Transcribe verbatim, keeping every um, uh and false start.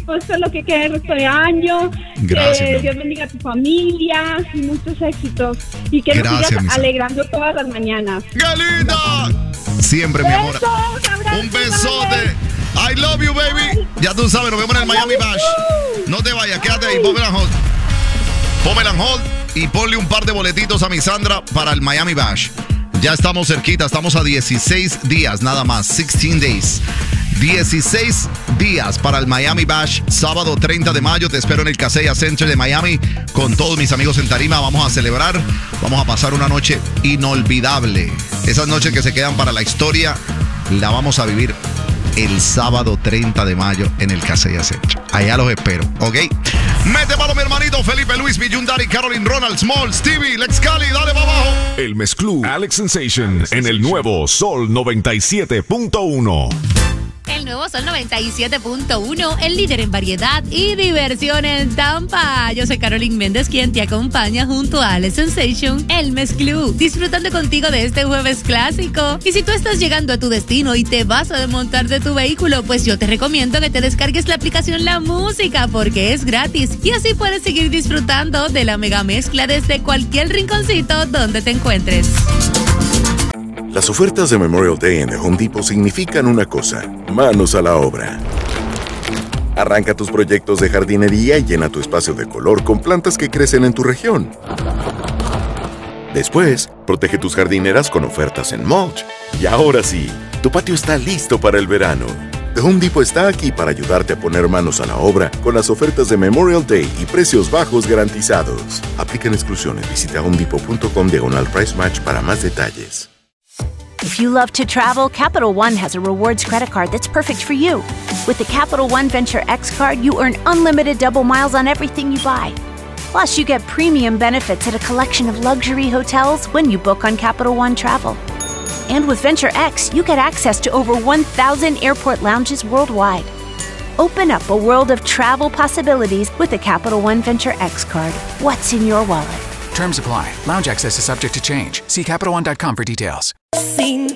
dispuesto a lo que quede el resto de año. Gracias, Que Dios bendiga a tu familia y muchos éxitos. Y que nos Gracias, sigas Misa. alegrando todas las mañanas. ¡Qué linda! Siempre, mi amor. Besos, abrazos, Un besote. I love you, baby. Ya tú sabes, nos vemos en el Miami Bash. No te vayas, quédate ahí. Pómela en hold. Pómela en hold y ponle un par de boletitos a mi Sandra para el Miami Bash. Ya estamos cerquita, estamos a dieciséis días nada más. dieciséis days. dieciséis días para el Miami Bash. Sábado treinta de mayo te espero en el Kaseya Center de Miami con todos mis amigos en tarima. Vamos a celebrar, vamos a pasar una noche inolvidable. Esas noches que se quedan para la historia, la vamos a vivir el sábado treinta de mayo en el Kaseya Center. Allá los espero, ¿ok? Mete palo mi hermanito Felipe Luis, Millundari, Caroline, Ronald, Small, Stevie, Lex Cali, dale para abajo. El mezclú Alex Sensation en el nuevo Sol noventa y siete punto uno. El nuevo Sol noventa y siete punto uno, el líder en variedad y diversión en Tampa. Yo soy Caroline Méndez, quien te acompaña junto a Alex Sensation, el mezclú, disfrutando contigo de este jueves clásico. Y si tú estás llegando a tu destino y te vas a desmontar de tu vehículo, pues yo te recomiendo que te descargues la aplicación La Música, porque es gratis. Y así puedes seguir disfrutando de la mega mezcla desde cualquier rinconcito donde te encuentres. Las ofertas de Memorial Day en The Home Depot significan una cosa: manos a la obra. Arranca tus proyectos de jardinería y llena tu espacio de color con plantas que crecen en tu región. Después, protege tus jardineras con ofertas en mulch. Y ahora sí, tu patio está listo para el verano. The Home Depot está aquí para ayudarte a poner manos a la obra con las ofertas de Memorial Day y precios bajos garantizados. Aplican exclusiones. Visita homedepot.com diagonal price match para más detalles. If you love to travel, Capital One has a rewards credit card that's perfect for you. With the Capital One Venture X card, you earn unlimited double miles on everything you buy. Plus, you get premium benefits at a collection of luxury hotels when you book on Capital One Travel. And with Venture X, you get access to over one thousand airport lounges worldwide. Open up a world of travel possibilities with the Capital One Venture X card. What's in your wallet? Terms apply. Lounge access is subject to change. See Capital One dot com for details. Sin